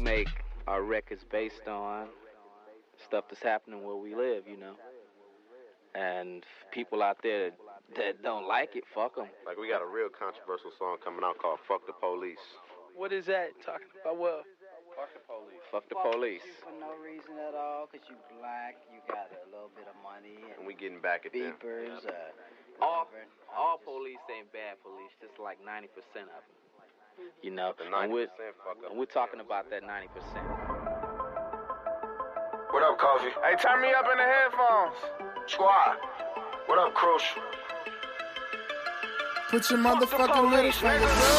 make our records based on stuff that's happening where we live, you know. And people out there that don't like it, fuck them. Like, we got a real controversial song coming out called Fuck the Police. What is that? Talking about what? Fuck the police. Fuck the police. You for no reason at all, because you black, you got a little bit of money. And we getting back at them. Beepers, all police ain't bad police, just like 90% of them. You know, and we're talking about that 90%. What up, Coffee? Hey, turn me up in the headphones. Squad. What up, Crucial? Put your motherfucking middle fingers up.